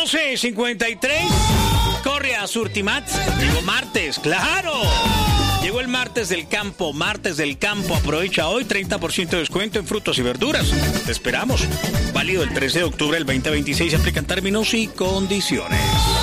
12:53. Corre a Surtimat. Digo martes, claro. Llegó el martes del campo. Aprovecha hoy 30% de descuento en frutas y verduras. Te esperamos. Válido el 13 de octubre del 2026. Aplican términos y condiciones.